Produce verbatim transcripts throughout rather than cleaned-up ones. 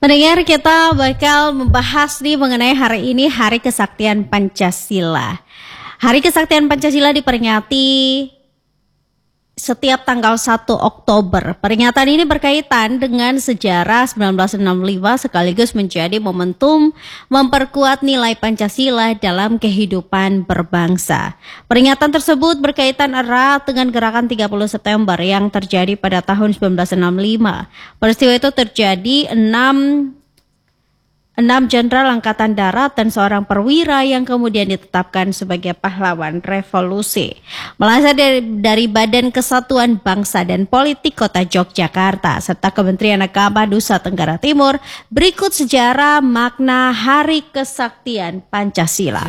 Pendengar, kita bakal membahas nih mengenai hari ini Hari Kesaktian Pancasila. Hari Kesaktian Pancasila diperingati setiap tanggal satu Oktober. Peringatan ini berkaitan dengan sejarah sembilan belas enam puluh lima sekaligus menjadi momentum memperkuat nilai Pancasila dalam kehidupan berbangsa. Peringatan tersebut berkaitan erat dengan gerakan tiga puluh September yang terjadi pada tahun sembilan belas enam puluh lima. Peristiwa itu terjadi enam Enam jenderal angkatan darat dan seorang perwira yang kemudian ditetapkan sebagai pahlawan revolusi. Melansir dari, dari Badan Kesatuan Bangsa dan Politik Kota Yogyakarta serta Kementerian Agama Nusa Tenggara Timur, berikut sejarah makna Hari Kesaktian Pancasila.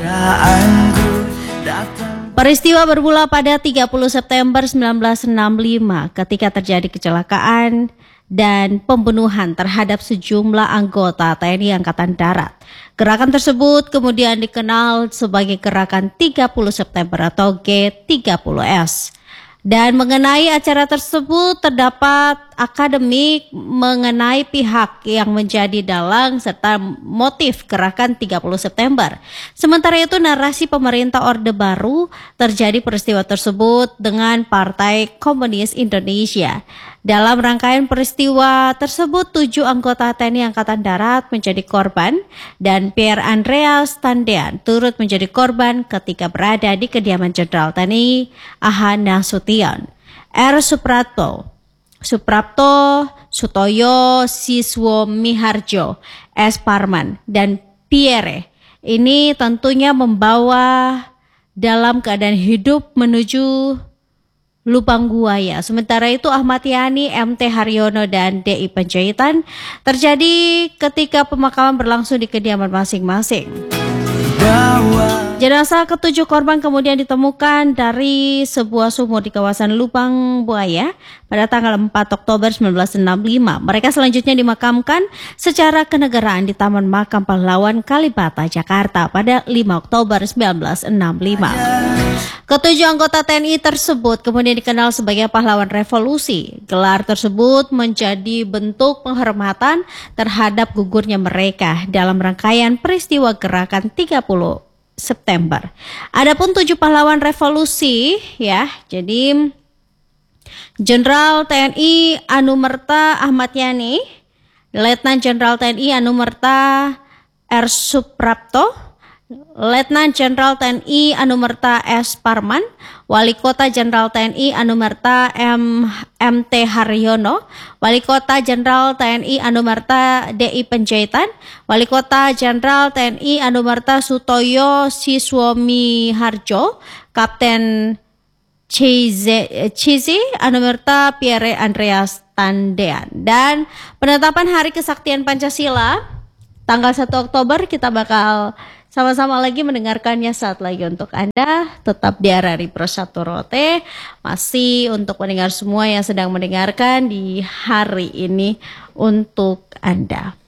Peristiwa bermula pada tiga puluh September sembilan belas enam puluh lima ketika terjadi kecelakaan dan pembunuhan terhadap sejumlah anggota T N I Angkatan Darat. Gerakan tersebut kemudian dikenal sebagai Gerakan tiga puluh September atau G tiga puluh S. Dan mengenai acara tersebut terdapat akademik mengenai pihak yang menjadi dalang serta motif Gerakan tiga puluh September. Sementara itu narasi pemerintah Orde Baru terjadi peristiwa tersebut dengan Partai Komunis Indonesia. Dalam rangkaian peristiwa tersebut, tujuh anggota T N I Angkatan Darat menjadi korban dan Pierre Andreas Tandean turut menjadi korban ketika berada di kediaman Jenderal T N I A H Nasution. R. Suprapto, Suprapto, Sutoyo, Siswo Miharjo, S. Parman, dan Pierre ini tentunya membawa dalam keadaan hidup menuju lubang buaya. Sementara itu Ahmad Yani, M T Haryono, dan D I Panjaitan terjadi ketika pemakaman berlangsung di kediaman masing-masing. Jenazah ketujuh korban kemudian ditemukan dari sebuah sumur di kawasan Lubang Buaya pada tanggal empat Oktober sembilan belas enam puluh lima. Mereka selanjutnya dimakamkan secara kenegaraan di Taman Makam Pahlawan Kalibata, Jakarta pada lima Oktober sembilan belas enam puluh lima. Ketujuh anggota T N I tersebut kemudian dikenal sebagai pahlawan revolusi. Gelar tersebut menjadi bentuk penghormatan terhadap gugurnya mereka dalam rangkaian peristiwa Gerakan tiga puluh September. Adapun tujuh pahlawan revolusi ya, jadi Jenderal T N I Anumerta Ahmad Yani, Letnan Jenderal T N I Anumerta R. Suprapto, Letnan Jenderal T N I Anumerta S. Parman, Wali Kota Jenderal T N I Anumerta M. M T Haryono, Wali Kota Jenderal T N I Anumerta D I Panjaitan, Wali Kota Jenderal T N I Anumerta Sutoyo Siswo Miharjo, Kapten Cizi Anumerta Pierre Andreas Tandean. Dan penetapan Hari Kesaktian Pancasila tanggal satu Oktober kita bakal sama-sama lagi mendengarkannya saat lagi untuk Anda. Tetap di R R I Pro satu Rote. Masih untuk mendengar semua yang sedang mendengarkan di hari ini untuk Anda.